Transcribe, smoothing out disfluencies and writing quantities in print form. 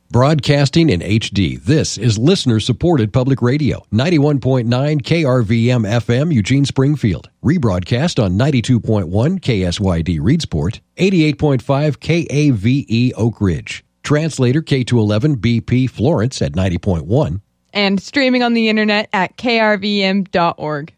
Broadcasting in HD, this is listener-supported public radio, 91.9 KRVM FM, Eugene Springfield. Rebroadcast on 92.1 KSYD Reedsport, 88.5 KAVE Oak Ridge. Translator K211 BP Florence at 90.1. And streaming on the internet at krvm.org.